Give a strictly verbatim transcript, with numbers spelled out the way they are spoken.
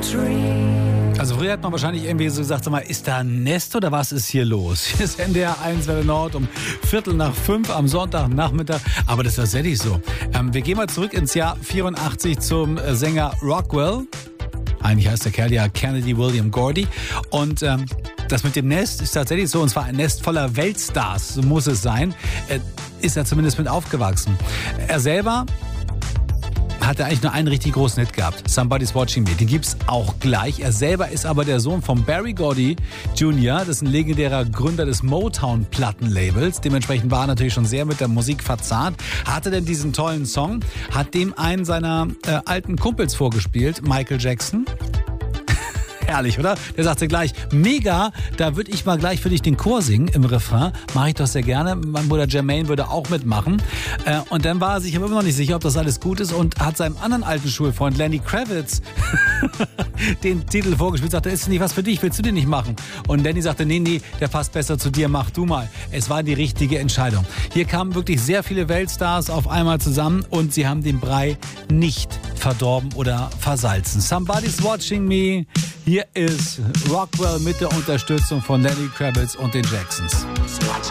Also früher hat man wahrscheinlich irgendwie so gesagt, sag mal, ist da ein Nest oder was ist hier los? Hier ist N D R eins Welle Nord um Viertel nach fünf am Sonntagnachmittag. Aber das ist tatsächlich so. Ähm, wir gehen mal zurück ins Jahr vierundachtzig zum äh, Sänger Rockwell. Eigentlich heißt der Kerl ja Kennedy William Gordy. Und ähm, das mit dem Nest ist tatsächlich so. Und zwar ein Nest voller Weltstars, so muss es sein. Äh, ist er zumindest mit aufgewachsen. Er selber hat er eigentlich nur einen richtig großen Hit gehabt. Somebody's Watching Me. Den gibt's auch gleich. Er selber ist aber der Sohn von Berry Gordy Junior Das ist ein legendärer Gründer des Motown-Plattenlabels. Dementsprechend war er natürlich schon sehr mit der Musik verzahnt. Hatte denn diesen tollen Song, hat dem einen seiner äh, alten Kumpels vorgespielt, Michael Jackson. Herrlich, oder? Der sagte gleich, mega, da würde ich mal gleich für dich den Chor singen im Refrain. Mache ich doch sehr gerne. Mein Bruder Jermaine würde auch mitmachen. Äh, und dann war er sich aber immer noch nicht sicher, ob das alles gut ist und hat seinem anderen alten Schulfreund Lenny Kravitz den Titel vorgespielt. Sagte, ist nicht was für dich, willst du den nicht machen? Und Lenny sagte, nee, nee, der passt besser zu dir, mach du mal. Es war die richtige Entscheidung. Hier kamen wirklich sehr viele Weltstars auf einmal zusammen und sie haben den Brei nicht verdorben oder versalzen. Somebody's Watching Me. Hier ist Rockwell mit der Unterstützung von Lenny Kravitz und den Jacksons.